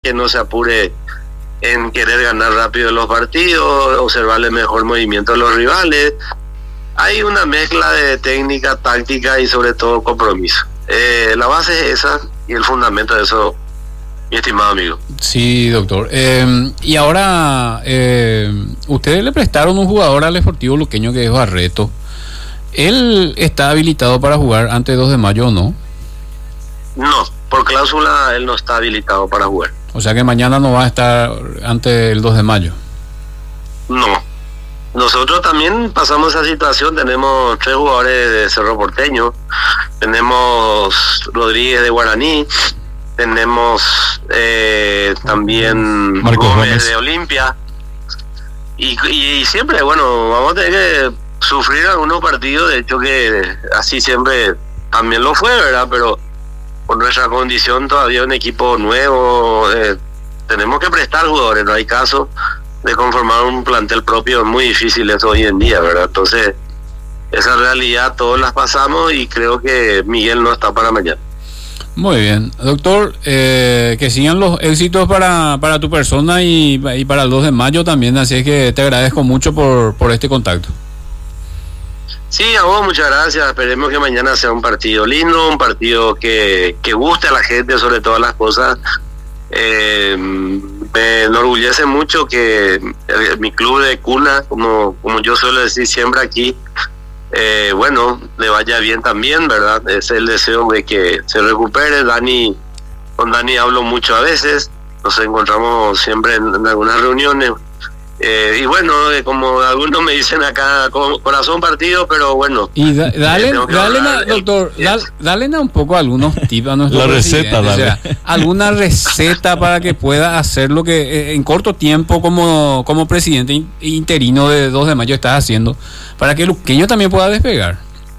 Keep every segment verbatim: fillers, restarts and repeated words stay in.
que no se apure en querer ganar rápido los partidos, observar el mejor movimiento de los rivales. Hay una mezcla de técnica, táctica y sobre todo compromiso. Eh, la base es esa y el fundamento de eso, mi estimado amigo. Sí, doctor. Eh, y ahora, eh, ustedes le prestaron un jugador al Sportivo Luqueño que es Barreto. ¿Él está habilitado para jugar antes de dos de mayo o no? No, por cláusula él no está habilitado para jugar. O sea que mañana no va a estar antes del dos de mayo. No. Nosotros también pasamos esa situación. Tenemos tres jugadores de Cerro Porteño. Tenemos Rodríguez de Guaraní. Tenemos eh, también Marcos Gómez, Gómez de Olimpia. Y, y, y siempre, bueno, vamos a tener que sufrir algunos partidos. De hecho que así siempre también lo fue, ¿verdad? Pero por nuestra condición todavía un equipo nuevo, eh, tenemos que prestar jugadores, no hay caso de conformar un plantel propio, es muy difícil eso hoy en día, ¿verdad? Entonces, esa realidad todos las pasamos y creo que Miguel no está para mañana. Muy bien, doctor, eh, que sigan los éxitos para, para tu persona y, y para el dos de mayo también, así es que te agradezco mucho por, por este contacto. Sí, a vos muchas gracias, esperemos que mañana sea un partido lindo, un partido que, que guste a la gente sobre todas las cosas. Eh, me enorgullece mucho que el, mi club de cuna, como, como yo suelo decir siempre aquí, eh, bueno, le vaya bien también, ¿verdad? Es el deseo de que se recupere. Dani, con Dani hablo mucho a veces, nos encontramos siempre en, en algunas reuniones. Eh, y bueno, eh, como algunos me dicen acá, corazón partido, pero bueno. Y da, dale, eh, dale na, doctor, el, dale, dale na un poco algunos tips a nuestro La receta, dale. O sea, alguna receta para que pueda hacer lo que eh, en corto tiempo como, como presidente interino de dos de mayo estás haciendo, para que Luqueño también pueda despegar.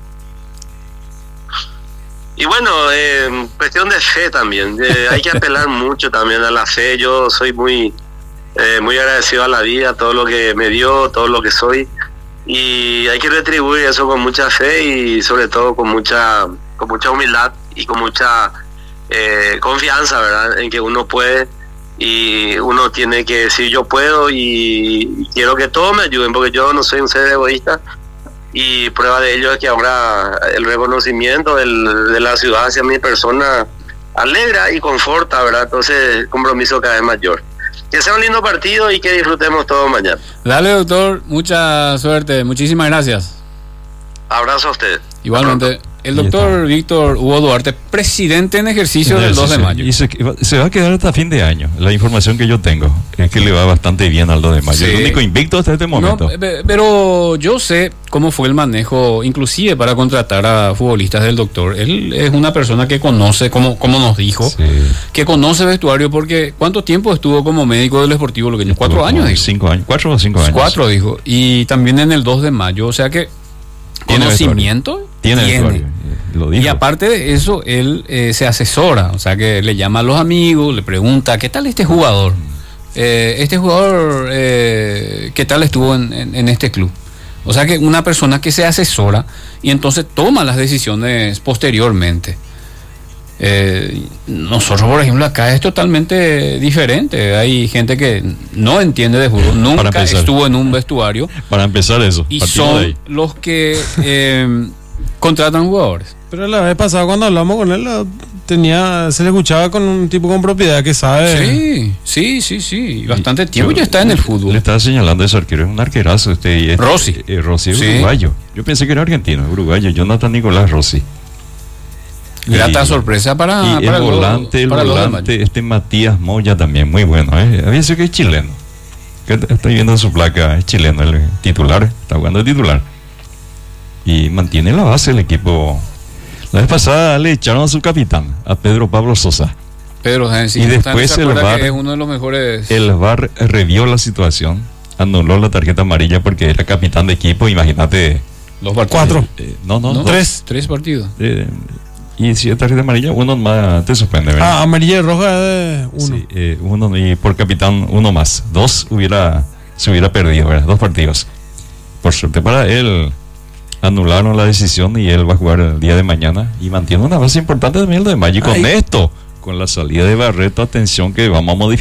Y bueno, eh, cuestión de fe también. Eh, hay que apelar mucho también a la fe. Yo soy muy... Eh, muy agradecido a la vida, todo lo que me dio, todo lo que soy, y hay que retribuir eso con mucha fe y sobre todo con mucha con mucha humildad y con mucha eh, confianza, ¿verdad? En que uno puede y uno tiene que decir yo puedo y, y quiero que todos me ayuden porque yo no soy un ser egoísta y prueba de ello es que ahora el reconocimiento del, de la ciudad hacia mi persona alegra y conforta, ¿verdad? Entonces el compromiso cada vez mayor. Que sea un lindo partido y que disfrutemos todo mañana. Dale, doctor, mucha suerte, muchísimas gracias. Abrazo a usted. Igualmente, el doctor Víctor Hugo Duarte, presidente en ejercicio del dos de mayo. Y se, se va a quedar hasta fin de año. La información que yo tengo es que le va bastante bien al dos de mayo. Sí. El único invicto hasta este momento. No, pero yo sé cómo fue el manejo, inclusive para contratar a futbolistas del doctor. Él es una persona que conoce, como, como nos dijo, sí. que conoce vestuario, porque ¿cuánto tiempo estuvo como médico del Sportivo Luqueño? Cuatro años, dijo. Cinco años, cuatro o cinco años. Cuatro, dijo. Y también en el dos de mayo, o sea que ¿Tiene conocimiento tiene, tiene. Lo dijo. Y aparte de eso él eh, se asesora, o sea que le llama a los amigos, le pregunta ¿qué tal este jugador? Eh, este jugador eh, ¿qué tal estuvo en, en, en este club? O sea que una persona que se asesora y entonces toma las decisiones posteriormente. Eh, nosotros por ejemplo acá es totalmente diferente. Hay gente que no entiende de fútbol, nunca estuvo en un vestuario. Para empezar eso. Y son los que eh, contratan jugadores. Pero la vez pasada cuando hablamos con él tenía, se le escuchaba con un tipo con propiedad que sabe. Sí, sí, sí, sí. Bastante tiempo ya está en el fútbol. Le estaba señalando ese arquero, es un arquerazo este. Rossi. Eh, Rossi es sí. uruguayo. Yo pensé que era argentino, uruguayo. Jonathan Nicolás Rossi. Grata sorpresa para, y para el volante, el para volante, este Matías Moya también, muy bueno, ¿eh? Había sido que es chileno. Que estoy viendo su placa, es chileno, el titular, está jugando de titular. Y mantiene la base el equipo. La vez pasada le echaron a su capitán, a Pedro Pablo Sosa. Pedro, sí, y después el V A R, es uno de los mejores. El V A R revió la situación, anuló la tarjeta amarilla porque era capitán de equipo, imagínate. Los partidos. Cuatro. Eh, no, no, no, tres. Tres partidos. Eh, y si es tarjeta amarilla, uno más te suspende, ¿verdad? Ah, amarilla y roja de uno. Sí, eh, uno y por capitán uno más. Dos hubiera, se hubiera perdido, ¿verdad? Dos partidos. Por suerte para él, anularon la decisión y él va a jugar el día de mañana y mantiene una base importante también el de mayo. Y con Ay. esto con la salida de Barreto, atención que vamos a modificar